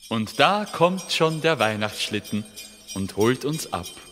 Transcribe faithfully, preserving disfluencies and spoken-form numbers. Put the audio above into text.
Und da kommt schon der Weihnachtsschlitten und holt uns ab.